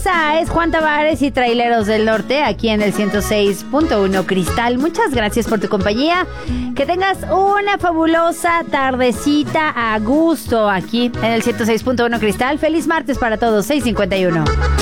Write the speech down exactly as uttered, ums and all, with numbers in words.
Esa es Juan Tavares y Traileros del Norte aquí en el ciento seis punto uno Cristal. Muchas gracias por tu compañía. Que tengas una fabulosa tardecita a gusto aquí en el ciento seis punto uno Cristal. Feliz martes para todos, seis cincuenta y uno.